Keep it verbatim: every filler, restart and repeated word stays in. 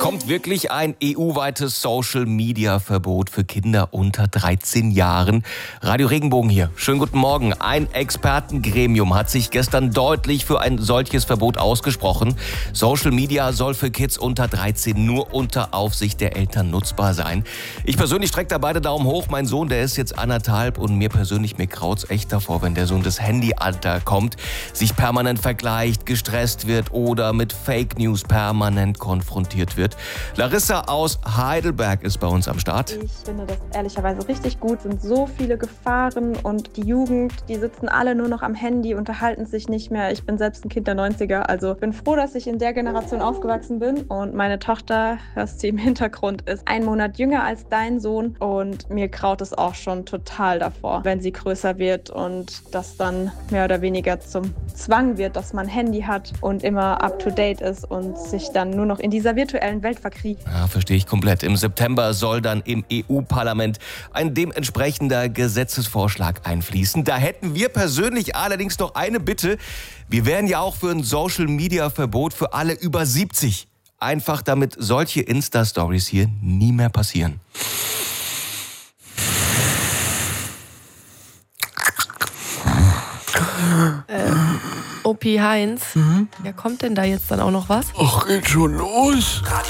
Kommt wirklich ein E U-weites Social-Media-Verbot für Kinder unter dreizehn Jahren? Radio Regenbogen hier. Schönen guten Morgen. Ein Expertengremium hat sich gestern deutlich für ein solches Verbot ausgesprochen. Social Media soll für Kids unter dreizehn nur unter Aufsicht der Eltern nutzbar sein. Ich persönlich strecke da beide Daumen hoch. Mein Sohn, der ist jetzt anderthalb und mir persönlich, mir kraut's echt davor, wenn der Sohn das Handyalter kommt, sich permanent vergleicht, gestresst wird oder mit Fake News permanent konfrontiert wird. Larissa aus Heidelberg ist bei uns am Start. Ich finde das ehrlicherweise richtig gut. Es sind so viele Gefahren und die Jugend, die sitzen alle nur noch am Handy, unterhalten sich nicht mehr. Ich bin selbst ein Kind der neunziger, also bin froh, dass ich in der Generation aufgewachsen bin. Und meine Tochter, hörst du im Hintergrund, ist ein Monat jünger als dein Sohn und mir kraut es auch schon total davor, wenn sie größer wird und das dann mehr oder weniger zum Zwang wird, dass man Handy hat und immer up-to-date ist und sich dann nur noch in dieser virtuellen Welt verkriecht. Ja, verstehe ich komplett. Im September soll dann im E U-Parlament ein dementsprechender Gesetzesvorschlag einfließen. Da hätten wir persönlich allerdings noch eine Bitte. Wir wären ja auch für ein Social-Media-Verbot für alle über siebzig. Einfach damit solche Insta-Stories hier nie mehr passieren. Äh, O P Heinz, mhm. ja, kommt denn da jetzt dann auch noch was? Ach, geht schon los.